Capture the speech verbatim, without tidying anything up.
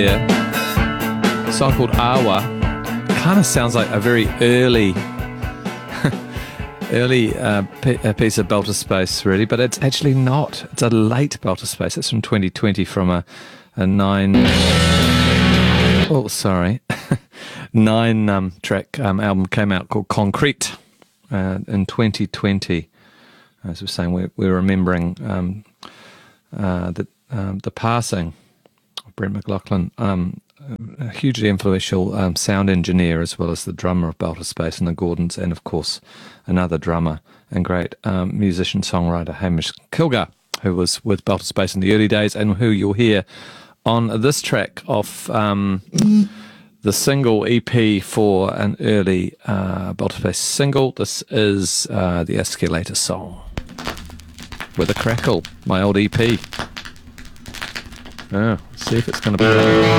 Yeah. A song called Awa. Kind of sounds like a very early, early uh, p- a piece of Belter Space, really, but it's actually not. It's a late Belter Space. It's from twenty twenty from a, a nine. Oh, sorry, nine um, track um, album came out called Concrete uh, in twenty twenty. As we were saying, we're, we're remembering um, uh, the um, the passing of Brent McLaughlin. Um, a hugely influential um, sound engineer, as well as the drummer of Belter Space and the Gordons, and of course another drummer and great um, musician songwriter Hamish Kilgar, who was with Belter Space in the early days, and who you'll hear on this track off um, the single E P for an early uh, Belter Space single. This is uh, the Escalator song with a crackle, my old E P. Oh, see if it's going to be.